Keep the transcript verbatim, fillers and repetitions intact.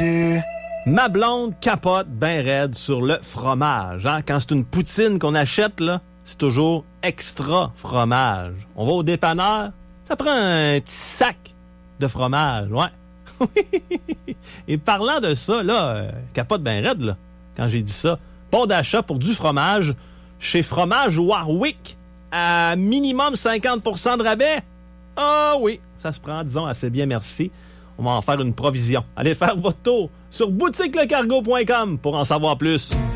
dessus. Ma blonde capote ben raide sur le fromage. Hein? Quand c'est une poutine qu'on achète, là, c'est toujours extra fromage. On va au dépanneur, ça prend un petit sac de fromage, ouais. Et parlant de ça, là, euh, capote ben raide, là, quand j'ai dit ça. Bon d'achat pour du fromage chez Fromage Warwick à minimum cinquante pour cent de rabais. Ah oui, ça se prend, disons, assez bien, merci. On va en faire une provision. Allez faire votre tour sur boutique le cargo point com pour en savoir plus.